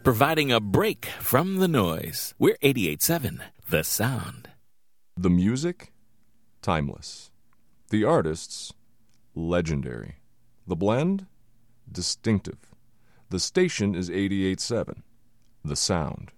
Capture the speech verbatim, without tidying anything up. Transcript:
providing a break from the noise. We're eighty-eight point seven, The Sound. The music, timeless. The artists, legendary. The blend, distinctive. The station is eighty-eight point seven, The Sound.